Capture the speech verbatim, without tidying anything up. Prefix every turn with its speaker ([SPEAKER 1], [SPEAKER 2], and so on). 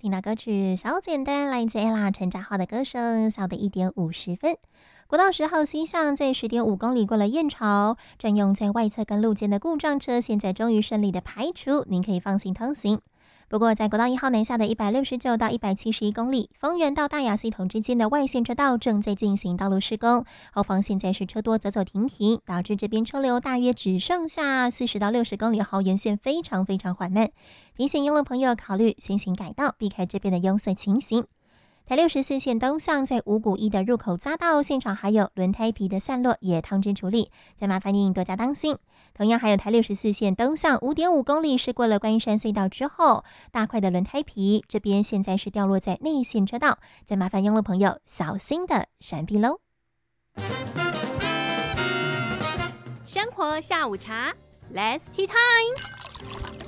[SPEAKER 1] 听到歌曲《小简单》来自 ella 陈嘉桦的歌声，笑得一点五十分。国道十号西向在 十点五公里过了燕巢，占用在外侧跟路肩的故障车现在终于顺利的排除，您可以放心通行。不过在国道一号南下的一百六十九到一百七十一公里，丰原到大雅系统之间的外线车道正在进行道路施工，后方现在是车多走走停停，导致这边车流大约只剩下四十到六十公里后，沿线非常非常缓慢。提醒用路朋友考虑先行改道，避开这边的拥塞情形。台六十四线东向在五股一的入口匝道现场还有轮胎皮的散落也汤之处理，再麻烦您多加当心。同样还有台六十四线东向 五点五公里是过了观音山隧道之后，大块的轮胎皮这边现在是掉落在内线车道，再麻烦用路朋友小心的闪避喽。
[SPEAKER 2] 生活下午茶 Let's Tea Time。